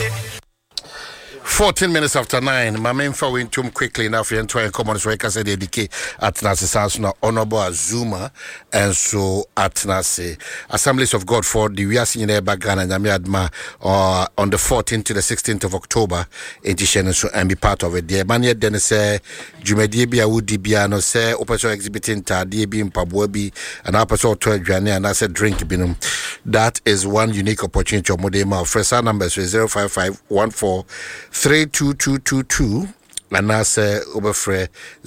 14 minutes after 9, my main for win too quickly enough and try and come on so I can say the DK at Nasi Honorable Azuma and so at Nasi Assemblies of God for the we are seeing in Bagan and Yamiadma on the 14th to the 16th of October in Tishen so and be part of it. The Mania then say Jumedibia would Dibiano say Operation exhibiting Tadibi in Pabwebi and Apostle 12 and I said drink binum. That is one unique opportunity of Modema. First numbers is 05514 32222 and I say over